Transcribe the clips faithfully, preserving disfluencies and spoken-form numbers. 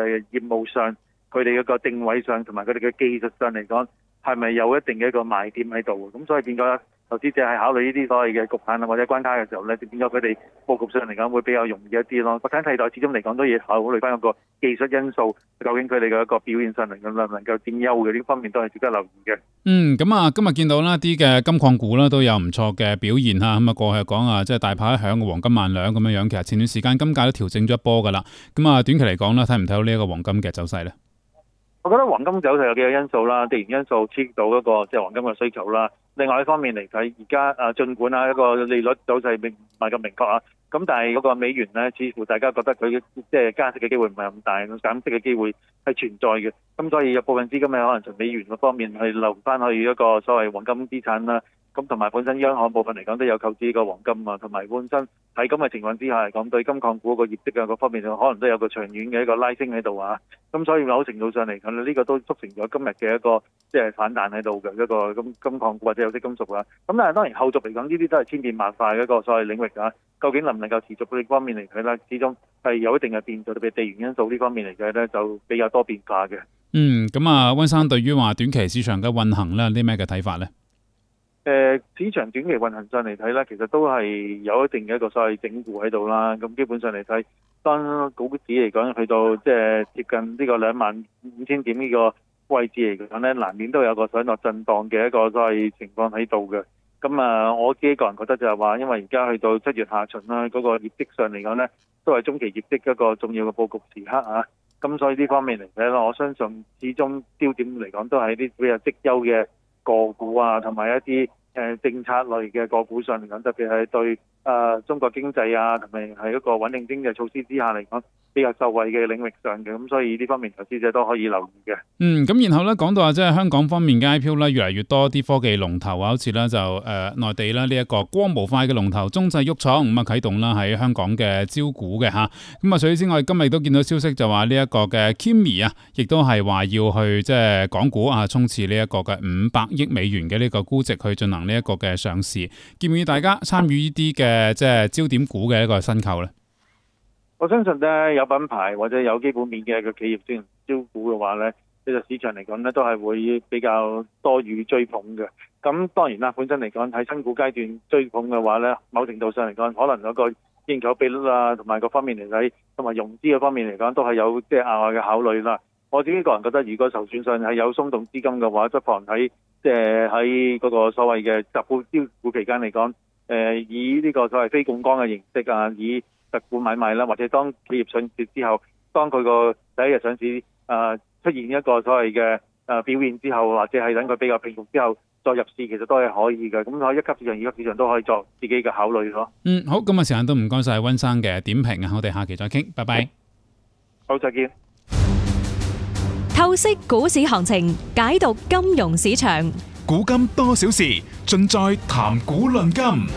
係業務上，佢哋嗰個定位上同埋佢哋嘅技術上嚟講，係咪有一定嘅一個賣點喺度？咁所以變咗投資者係考慮呢啲所謂嘅局限啊或者關卡嘅時候咧，就變咗佢哋佈局上嚟講會比較容易一啲咯。國產替代始終嚟講都要考慮翻嗰個技術因素，究竟佢哋嘅一個表現上嚟講能唔能夠佔優嘅呢方面都係值得留意嘅。 嗯，咁啊，今日見到啦啲嘅金礦股啦都有唔錯嘅表現嚇，咁啊過去講啊，即係大炮一響嘅黃金萬兩咁樣樣，其實前段時間金價都調整咗一波噶啦。咁啊，短期嚟講咧，睇唔睇到呢一個黃金嘅走勢咧？ 我覺得黃金走勢有幾個因素啦，地緣因素刺激到嗰個即係黃金嘅需求啦。另外一方面嚟睇，而家啊，儘管啊一個利率走勢並唔係咁明確啊，咁但係嗰個美元咧，似乎大家覺得佢即係加息嘅機會唔係咁大，減息嘅機會係存在嘅。咁所以有部分資金咧，可能從美元嗰方面去流翻去一個所謂黃金資產啦。咁同埋本身央行部分嚟講都有購置個黃金啊，同埋本身喺咁嘅情況之下嚟講，對金礦股個業績啊各方面可能都有個長遠嘅一個拉升喺度啊。咁所以某程度上嚟講，呢、這個都促成咗今日嘅一個即係反彈喺度嘅一個金金礦股或者有色金屬啊。咁但係當然後續嚟講，呢啲都係千變萬化嘅一個所謂領域啊。究竟能唔能夠持續呢方面嚟睇咧，始終係有一定嘅變數，特別地緣因素呢方面嚟睇咧，就比較多變化嘅。 嗯，咁啊，溫生對於話短期市場嘅運行咧，有啲咩嘅睇法咧？ 誒市場短期運行上嚟睇咧，其實都係有一定嘅一個所謂整固喺度啦。咁基本上嚟睇，當股指嚟講去到即係接近呢個兩萬五千點呢個位置嚟講咧，難免都有個上落震盪嘅一個所謂情況喺度嘅。咁啊，我自己個人覺得就係話，因為而家去到七月下旬啦，嗰個業績上嚟講咧，都係中期業績一個重要嘅佈局時刻啊。咁所以呢方面嚟睇咧，我相信始終焦點嚟講都係啲比較績優嘅個股啊，同埋一啲誒政策類嘅個股上嚟講，特別係對誒、呃、中國經濟啊，同埋係一個穩定經濟措施之下嚟講，比較受惠嘅領域上嘅，咁所以呢方面投資者都可以留意嘅。 嗯，咁然後咧講到話即係香港方面嘅 I P O 咧，越嚟越多啲科技龍頭啊，好似咧就誒、呃、內地啦呢一個光模塊嘅龍頭中製喐廠咁啊啟動啦喺香港嘅招股嘅嚇。咁啊，除此之外，今日亦都見到消息就話呢一個嘅 Kimi 啊，亦都係話要去即係港股啊衝刺呢一個嘅五百億美元嘅呢個估值去進行呢一個嘅上市。建議大家參與呢啲嘅即係焦點股嘅一個新購咧。 我相信咧有品牌或者有基本面嘅一個企業先招股嘅話咧，呢個市場嚟講咧都係會比較多予追捧嘅。咁當然啦，本身嚟講喺新股階段追捧嘅話咧，某程度上嚟講，可能嗰個認購比率啊，同埋各方面嚟睇，同埋融資嘅方面嚟講，都係有即係額外嘅考慮啦。我自己個人覺得，如果就算上係有鬆動資金嘅話，不妨喺即係喺嗰個所謂嘅集股招股期間嚟講，誒、呃、以呢個所謂非槓桿嘅形式啊，以特股買賣啦，或者當企業上市之後，當佢個第一日上市誒、呃、出現一個所謂嘅誒表現之後，或者係等佢比較平復之後再入市，其實都係可以嘅。咁喺一級市場、二級市場都可以作自己嘅考慮咯。 嗯，好，今日時間都唔該晒溫生嘅點評啊，我哋下期再傾，拜拜。 好，再見。 透析股市行情，解讀金融市場， 古今多少事，盡在談股論金。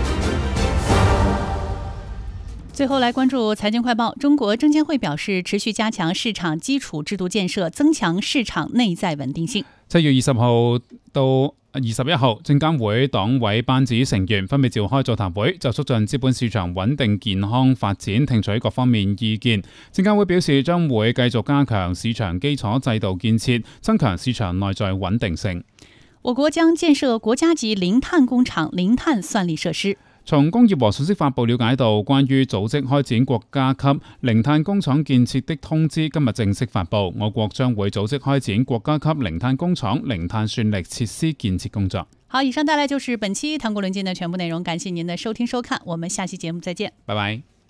最後來關注財經快報。中國證監會表示，持續加強市場基礎制度建設，增強市場內在穩定性。 七月二十號到二十一號，證監會黨委班子成員分別召開座談會，就促進資本市場穩定健康發展，聽取各方面意見。證監會表示，將會繼續加強市場基礎制度建設，增強市場內在穩定性。 我國將建設國家級零碳工廠、零碳算力設施。 從工業和信息發布了解到，關於組織開展國家級零碳工廠建設的通知今日正式發布。我國將會組織開展國家級零碳工廠、零碳算力設施建設工作。 好，以上帶來就是本期談股論金的全部內容，感謝您的收聽收看，我們下期節目再見， 拜拜。